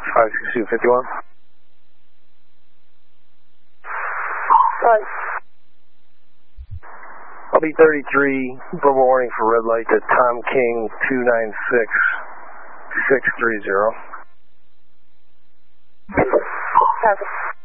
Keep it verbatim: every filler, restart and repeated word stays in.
five six two fifty-one. Right. I'll be thirty-three, verbal warning for red light to Tom King two nine six six three zero. Copy.